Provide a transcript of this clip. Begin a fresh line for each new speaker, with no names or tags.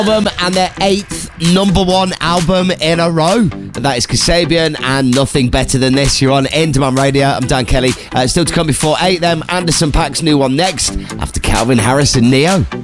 album and their 8th number 1 album in a row. That is Kasabian and Nothing Better Than This. You're on In Demand Radio. I'm Dan Kelly. Still to come before 8 them. Anderson .Paak's new one next after Calvin Harris and Neo.